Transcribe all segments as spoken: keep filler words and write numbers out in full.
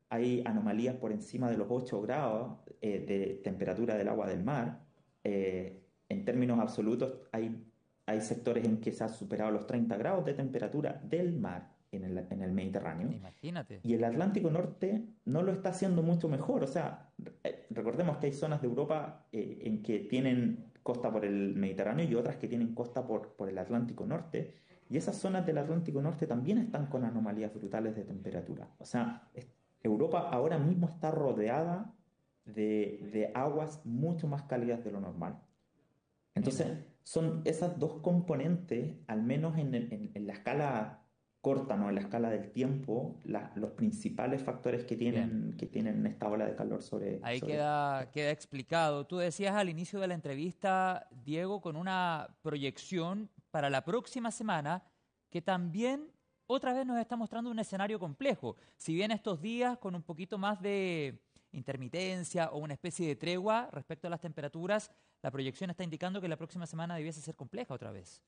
hay anomalías por encima de los ocho grados eh, de temperatura del agua del mar. Eh, en términos absolutos, hay, hay sectores en que se ha superado los treinta grados de temperatura del mar en el, en el Mediterráneo. Imagínate. Y el Atlántico Norte no lo está haciendo mucho mejor. O sea, eh, recordemos que hay zonas de Europa eh, en que tienen costa por el Mediterráneo y otras que tienen costa por, por el Atlántico Norte. Y esas zonas del Atlántico Norte también están con anomalías brutales de temperatura. O sea, es- Europa ahora mismo está rodeada de, de aguas mucho más cálidas de lo normal. Mira. Entonces, son esas dos componentes, al menos en, el- en- en la escala corta, ¿no? En la escala del tiempo, la- los principales factores que Bien. tienen, que tienen esta ola de calor sobre, Ahí sobre queda, queda explicado. Tú decías al inicio de la entrevista, Diego, con una proyección para la próxima semana que también otra vez nos está mostrando un escenario complejo. Si bien estos días con un poquito más de intermitencia o una especie de tregua respecto a las temperaturas, la proyección está indicando que la próxima semana debiese ser compleja otra vez.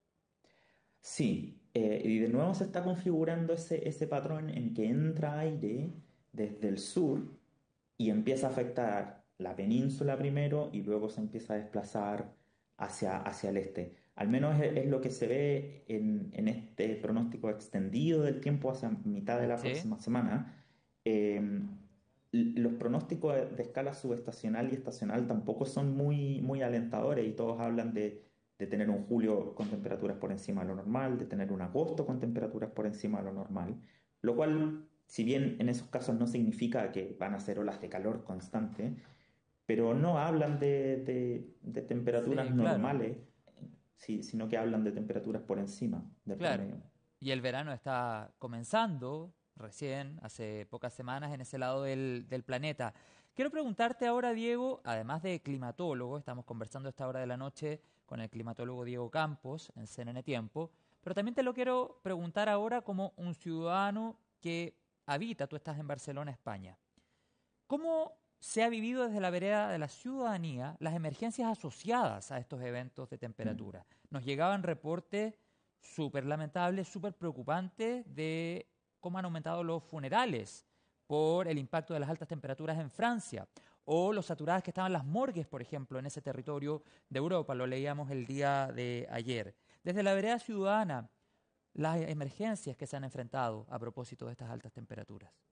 Sí, eh, y de nuevo se está configurando ese, ese patrón en que entra aire desde el sur y empieza a afectar la península primero y luego se empieza a desplazar hacia, hacia el este. Al menos es, es lo que se ve en, en este pronóstico extendido del tiempo hacia mitad de la ¿Sí? próxima semana. Eh, l- los pronósticos de, de escala subestacional y estacional tampoco son muy, muy alentadores y todos hablan de de tener un julio con temperaturas por encima de lo normal, de tener un agosto con temperaturas por encima de lo normal, lo cual, si bien en esos casos no significa que van a ser olas de calor constante, pero no hablan de, de- de temperaturas Sí, claro, normales, sí, sino que hablan de temperaturas por encima del claro. promedio. Y el verano está comenzando recién, hace pocas semanas, en ese lado del, del planeta. Quiero preguntarte ahora, Diego, además de climatólogo, estamos conversando a esta hora de la noche con el climatólogo Diego Campos en C N N Tiempo, pero también te lo quiero preguntar ahora como un ciudadano que habita, tú estás en Barcelona, España. ¿Cómo se ha vivido desde la vereda de la ciudadanía las emergencias asociadas a estos eventos de Mm. temperatura? Nos llegaban reportes súper lamentables, súper preocupantes de cómo han aumentado los funerales por el impacto de las altas temperaturas en Francia o lo saturadas que estaban las morgues, por ejemplo, en ese territorio de Europa. Lo leíamos el día de ayer. Desde la vereda ciudadana, las emergencias que se han enfrentado a propósito de estas altas temperaturas.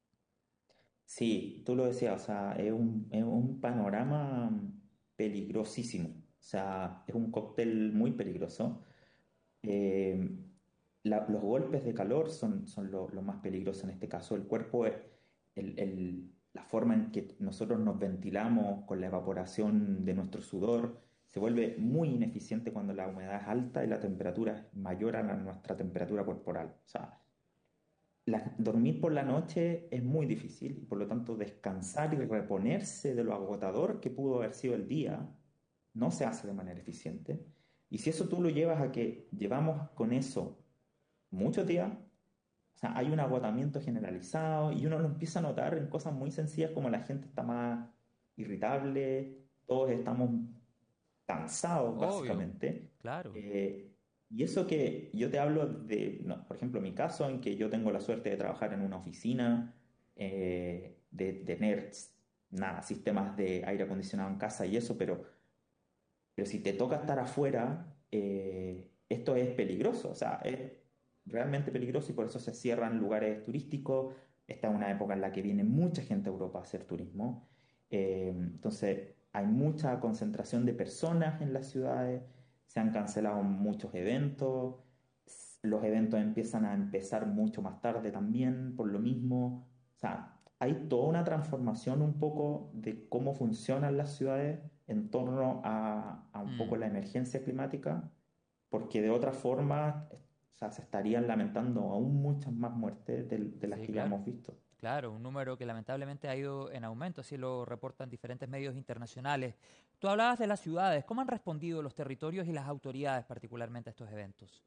Sí, tú lo decías, o sea, es un, es un panorama peligrosísimo, o sea, es un cóctel muy peligroso. Eh, la- los golpes de calor son, son lo, lo más peligroso en este caso. El cuerpo, es- el- el- la forma en que nosotros nos ventilamos con la evaporación de nuestro sudor se vuelve muy ineficiente cuando la humedad es alta y la temperatura es mayor a la- nuestra temperatura corporal. O sea, la- dormir por la noche es muy difícil y por lo tanto descansar y reponerse de lo agotador que pudo haber sido el día no se hace de manera eficiente. Y si eso tú lo llevas a que llevamos con eso muchos días, o sea, hay un agotamiento generalizado y uno lo empieza a notar en cosas muy sencillas como la gente está más irritable, todos estamos cansados Obvio, básicamente. claro. Eh, y eso que yo te hablo de, no, por ejemplo, mi caso en que yo tengo la suerte de trabajar en una oficina, eh, de tener nada, sistemas de aire acondicionado en casa y eso, pero, pero si te toca estar afuera, eh, esto es peligroso, o sea, es realmente peligroso y por eso se cierran lugares turísticos. Esta es una época en la que viene mucha gente a Europa a hacer turismo. Eh, entonces, hay mucha concentración de personas en las ciudades, se han cancelado muchos eventos, s- los eventos empiezan a empezar mucho más tarde también por lo mismo. O sea, hay toda una transformación un poco de cómo funcionan las ciudades en torno a, a un poco Mm, la emergencia climática, porque de otra forma, o sea, se estarían lamentando aún muchas más muertes de de las sí, que ya claro. hemos visto. Claro, un número que lamentablemente ha ido en aumento, así lo reportan diferentes medios internacionales. Tú hablabas de las ciudades, ¿cómo han respondido los territorios y las autoridades particularmente a estos eventos?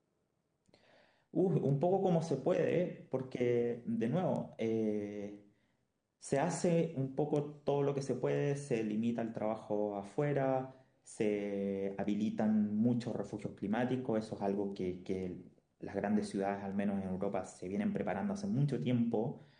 Uh, un poco como se puede, porque de nuevo, eh, se hace un poco todo lo que se puede, se limita el trabajo afuera, se habilitan muchos refugios climáticos, eso es algo que, que las grandes ciudades, al menos en Europa, se vienen preparando hace mucho tiempo.